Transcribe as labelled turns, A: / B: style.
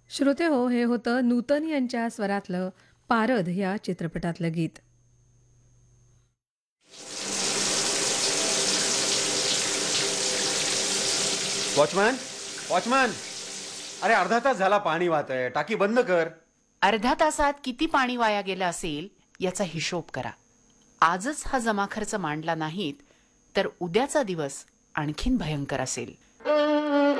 A: श्रोते हो, हे होतं नूतन यांच्या स्वरातलं पारध या चित्रपटातलं गीत.
B: वॉचमॅन, वॉचमॅन, अरे अर्धा तास झाला पाणी वाहतंय, टाकी बंद कर.
C: अर्ध्या तासात किती पाणी वाया गेलं असेल याचा हिशोब करा. आजच हा जमा खर्च मांडला नाहीत तर उद्याचा दिवस आणखीन भयंकर असेल.